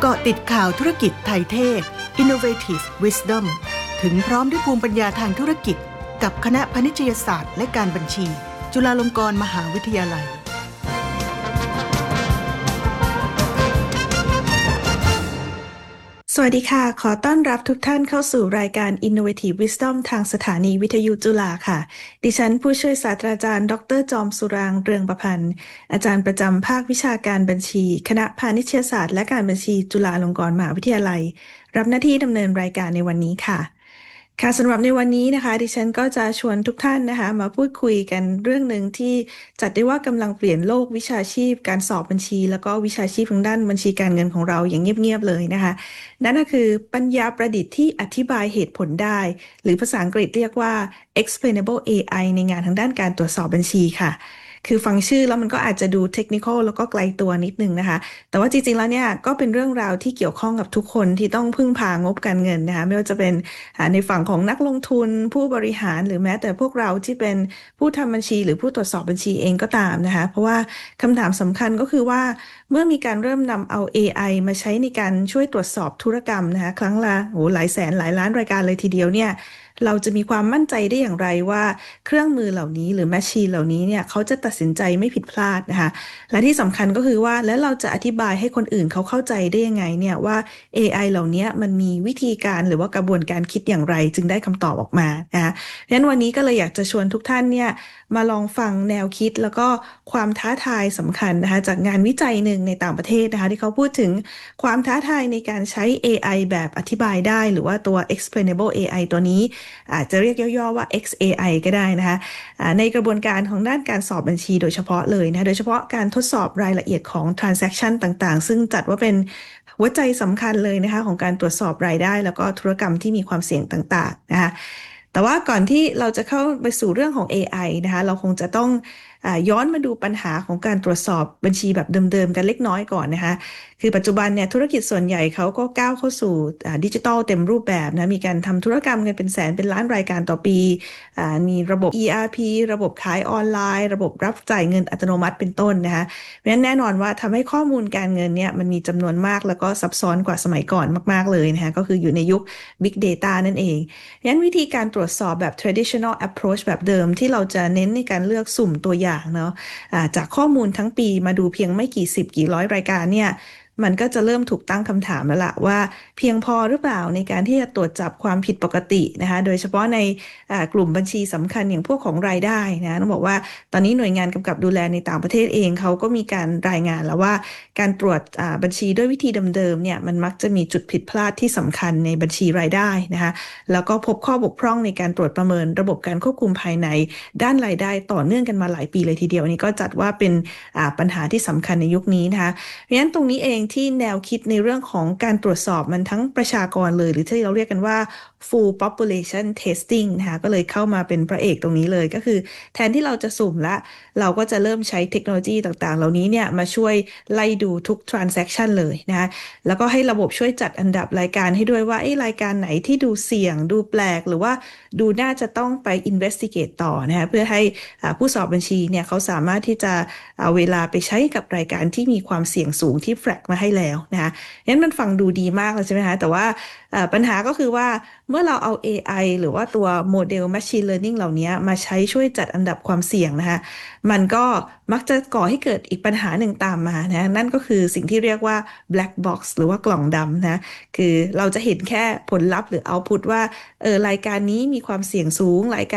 เกาะติดข่าวธุรกิจไทยเทศ Innovative Wisdom ถึงพร้อมด้วยภูมิปัญญาทางธุรกิจกับคณะพาณิชยศาสตร์และการบัญชีจุฬาลงกรณ์มหาวิทยาลัยสวัสดีค่ะขอต้อนรับทุกท่านเข้าสู่รายการ Innovative Wisdom ทางสถานีวิทยุจุฬาค่ะดิฉันผู้ช่วยศาสตราจารย์ดร.จอมสุรางค์เรืองประพันธ์อาจารย์ประจำภาควิชาการบัญชีคณะพาณิชยศาสตร์และการบัญชีจุฬาลงกรณ์มหาวิทยาลัยรับหน้าที่ดำเนินรายการในวันนี้ค่ะสำหรับในวันนี้นะคะดิฉันก็จะชวนทุกท่านนะคะมาพูดคุยกันเรื่องหนึ่งที่จัดได้ว่ากำลังเปลี่ยนโลกวิชาชีพการสอบบัญชีแล้วก็วิชาชีพทางด้านบัญชีการเงินของเราอย่างเงียบๆเลยนะคะนั่นก็คือปัญญาประดิษฐ์ที่อธิบายเหตุผลได้หรือภาษาอังกฤษเรียกว่า explainable AI ในงานทางด้านการตรวจสอบบัญชีค่ะคือฟังชื่อแล้วมันก็อาจจะดูเทคนิคอลแล้วก็ไกลตัวนิดนึงนะคะแต่ว่าจริงๆแล้วเนี่ยก็เป็นเรื่องราวที่เกี่ยวข้องกับทุกคนที่ต้องพึ่งพางบการเงินนะคะไม่ว่าจะเป็นในฝั่งของนักลงทุนผู้บริหารหรือแม้แต่พวกเราที่เป็นผู้ทำบัญชีหรือผู้ตรวจสอบบัญชีเองก็ตามนะคะเพราะว่าคำถามสำคัญก็คือว่าเมื่อมีการเริ่มนำเอา AI มาใช้ในการช่วยตรวจสอบธุรกรรมนะคะครั้งละหลายแสนหลายล้านรายการเลยทีเดียวเนี่ยเราจะมีความมั่นใจได้อย่างไรว่าเครื่องมือเหล่านี้หรือแมชชีนเหล่านี้เนี่ยเขาจะตัดสินใจไม่ผิดพลาดนะคะและที่สำคัญก็คือว่าแล้วเราจะอธิบายให้คนอื่นเขาเข้าใจได้ยังไงเนี่ยว่า AI เหล่านี้มันมีวิธีการหรือว่ากระบวนการคิดอย่างไรจึงได้คำตอบออกมานะคะเพราะฉะนั้นวันนี้ก็เลยอยากจะชวนทุกท่านเนี่ยมาลองฟังแนวคิดแล้วก็ความท้าทายสำคัญนะคะจากงานวิจัยหนึ่งในต่างประเทศนะคะที่เขาพูดถึงความท้าทายในการใช้ AI แบบอธิบายได้หรือว่าตัว explainable AI ตัวนี้อาจจะเรียกย่อๆว่า XAI ก็ได้นะคะในกระบวนการของด้านการสอบบัญชีโดยเฉพาะเลยนะโดยเฉพาะการทดสอบรายละเอียดของ transaction ต่างๆซึ่งจัดว่าเป็นหัวใจสำคัญเลยนะคะของการตรวจสอบรายได้แล้วก็ธุรกรรมที่มีความเสี่ยงต่างๆนะคะแต่ว่าก่อนที่เราจะเข้าไปสู่เรื่องของ AI นะคะเราคงจะต้องย้อนมาดูปัญหาของการตรวจสอบบัญชีแบบเดิมๆกันเล็กน้อยก่อนนะคะคือปัจจุบันเนี่ยธุรกิจส่วนใหญ่เขาก็ก้าวเข้าสู่ดิจิทัลเต็มรูปแบบนะมีการทำธุรกรรมกันเป็นแสนเป็นล้านรายการต่อปีมีระบบ ERP ระบบขายออนไลน์ระบบรับจ่ายเงินอัตโนมัติเป็นต้นนะคะเพราะฉะนั้นแน่นอนว่าทำให้ข้อมูลการเงินเนี่ยมันมีจำนวนมากแล้วก็ซับซ้อนกว่าสมัยก่อนมากๆเลยนะคะก็คืออยู่ในยุค Big Data นั่นเองงั้นวิธีการตรวจสอบแบบ traditional approach แบบเดิมที่เราจะเน้นในการเลือกสุ่มตัวอย่างเนาะจากข้อมูลทั้งปีมาดูเพียงไม่กี่สิบกี่ร้อยรายการเนี่ยมันก็จะเริ่มถูกตั้งคำถามแล้วล่ะว่าเพียงพอหรือเปล่าในการที่จะตรวจจับความผิดปกตินะคะโดยเฉพาะในกลุ่มบัญชีสำคัญอย่างพวกของรายได้นะต้องบอกว่าตอนนี้หน่วยงานกำกับดูแลในต่างประเทศเองเขาก็มีการรายงานแล้วว่าการตรวจบัญชีด้วยวิธีเดิมๆเนี่ยมันมักจะมีจุดผิดพลาดที่สำคัญในบัญชีรายได้นะคะแล้วก็พบข้อบกพร่องในการตรวจประเมินระบบการควบคุมภายในด้านรายได้ต่อเนื่องกันมาหลายปีเลยทีเดียวอันนี้ก็จัดว่าเป็นปัญหาที่สำคัญในยุคนี้นะคะเพราะฉะนั้นตรงนี้เองที่แนวคิดในเรื่องของการตรวจสอบมันทั้งประชากรเลยหรือที่เราเรียกกันว่า full population testing นะคะก็เลยเข้ามาเป็นพระเอกตรงนี้เลยก็คือแทนที่เราจะสุ่มละเราก็จะเริ่มใช้เทคโนโลยีต่างๆเหล่านี้เนี่ยมาช่วยไล่ดูทุก transaction เลยนะคะแล้วก็ให้ระบบช่วยจัดอันดับรายการให้ด้วยว่ารายการไหนที่ดูเสี่ยงดูแปลกหรือว่าดูน่าจะต้องไป investigate ต่อนะคะเพื่อให้ผู้สอบบัญชีเนี่ยเขาสามารถที่จะเอาเวลาไปใช้กับรายการที่มีความเสี่ยงสูงที่แฟลกมาให้แล้วนะคะงั้นมันฟังดูดีมากเลยใช่ไหมคะแต่ว่าปัญหาก็คือว่าเมื่อเราเอา AI หรือว่าตัวโมเดล Machine Learning เหล่านี้มาใช้ช่วยจัดอันดับความเสี่ยงนะคะมันก็มักจะก่อให้เกิดอีกปัญหาหนึ่งตามมานะนั่นก็คือสิ่งที่เรียกว่า black box หรือว่ากล่องดำนะคือเราจะเห็นแค่ผลลัพธ์หรือ output ว่ารายการนี้มีความเสี่ยงสูงรายการ